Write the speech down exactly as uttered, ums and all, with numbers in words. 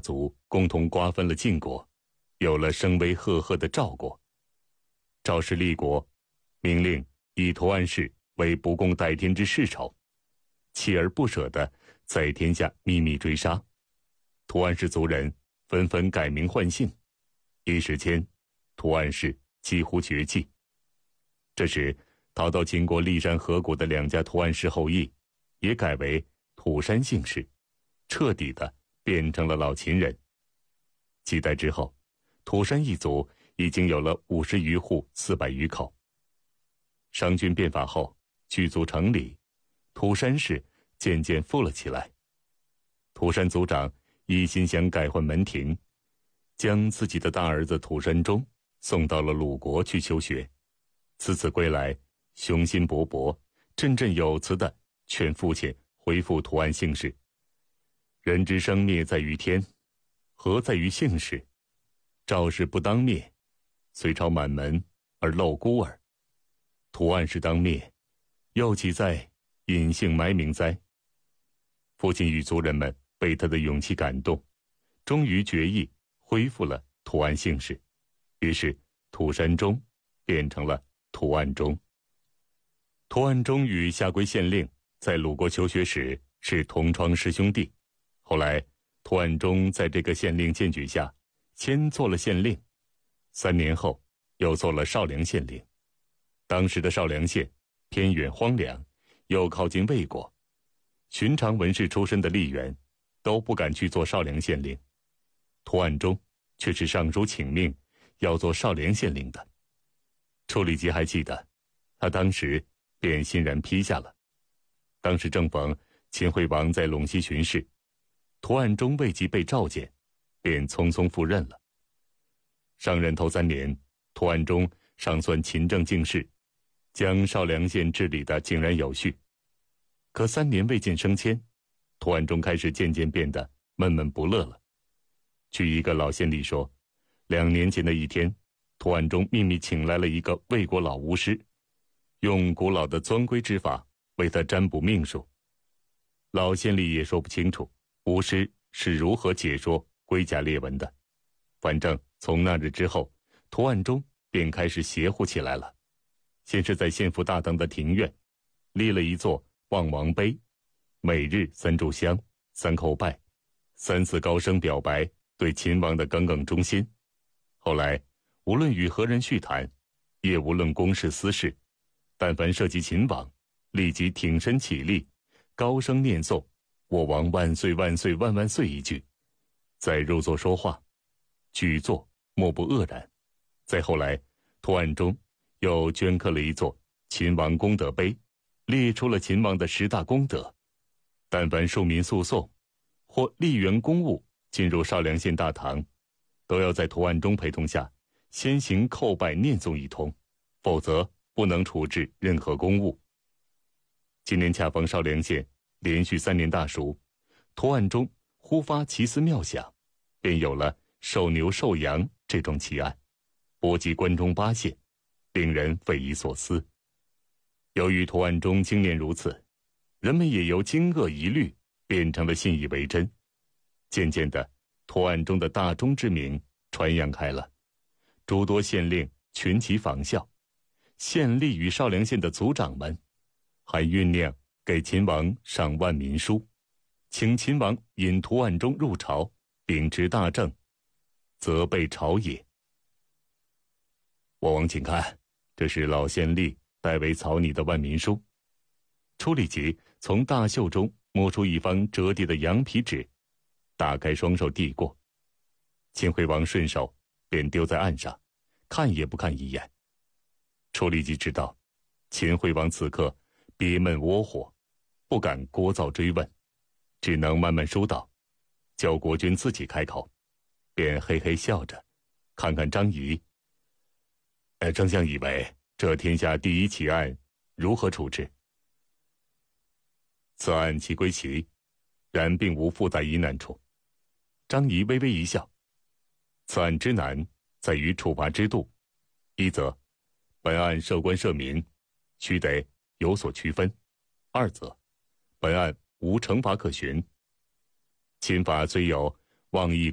族共同瓜分了晋国，有了声威赫赫的赵国。赵氏立国，命令以屠岸氏为不共戴天之世仇，锲而不舍地在天下秘密追杀。屠岸氏族人纷纷改名换姓，一时间屠岸氏几乎绝迹。这时逃到秦国骊山河谷的两家屠岸氏后裔也改为土山姓氏，彻底的变成了老秦人。几代之后，土山一族已经有了五十余户四百余口。商君变法后，聚族城里，土山氏渐渐富了起来。土山族长一心想改换门庭，将自己的大儿子土山钟送到了鲁国去求学。此次归来，雄心勃勃，振振有词地劝父亲恢复土岸姓氏。人之生灭在于天，何在于姓氏？赵氏不当灭，隋朝满门而漏孤儿；土岸氏当灭，又岂在隐姓埋名哉？父亲与族人们被他的勇气感动，终于决意恢复了土岸姓氏。于是土山钟变成了土岸钟。土岸钟与下归县令在鲁国求学时是同窗师兄弟，后来土岸钟在这个县令荐举下，先做了县令，三年后又做了少梁县令。当时的少梁县偏远荒凉，又靠近魏国，寻常文士出身的吏员都不敢去做少梁县令，土岸钟却是上书请命要做少梁县令的。处理吉还记得，他当时便欣然批下了。当时正逢秦惠王在陇西巡视，土岸钟未及被召见，便匆匆赴任了。上任头三年，土岸钟尚算勤政敬事，将少梁县治理得井然有序。可三年未见升迁，土岸钟开始渐渐变得闷闷不乐了。据一个老县吏说，两年前的一天，土岸钟秘密请来了一个魏国老巫师，用古老的钻龟之法为他占卜命数。老县吏也说不清楚巫师是如何解说龟甲裂纹的，反正从那日之后，土岸钟便开始邪乎起来了。先是在县府大堂的庭院立了一座望王碑，每日三炷香，三叩拜，三次高声表白对秦王的耿耿忠心。后来无论与何人叙谈，也无论公事私事，但凡涉及秦王，立即挺身起立，高声念诵我王万岁万岁万万岁一句，再入座说话，举座莫不愕然。再后来，土岸钟又镌刻了一座秦王功德碑，列出了秦王的十大功德。但凡庶民诉讼或吏员公务进入少梁县大堂，都要在土岸钟陪同下先行叩拜念诵一通，否则不能处置任何公务。今年恰逢少梁县连续三年大暑，土岸钟忽发奇思妙想，便有了授牛授羊这种奇案，波及关中八县，令人匪夷所思。由于土岸钟经验如此，人们也由惊愕疑虑变成了信以为真。渐渐的，土岸钟的大钟之名传扬开了，诸多县令群起仿效，县吏与少梁县的族长们还酝酿给秦王上万民书，请秦王引土岸钟入朝，秉持大政，责备朝野。我王请看，这是老县吏代为草拟的万民书。初立即从大袖中摸出一方折叠的羊皮纸，打开双手递过。秦惠王顺手便丢在岸上，看也不看一眼。初立即知道秦惠王此刻憋闷窝火，不敢聒噪追问，只能慢慢疏导，叫国君自己开口。便嘿嘿笑着看看张仪，呃，丞相以为这天下第一奇案如何处置？此案其归其，然并无复杂疑难处。张仪微微一笑，此案之难在于处罚之度。一则本案涉官涉民，须得有所区分；二则本案无惩罚可循。秦法虽有妄议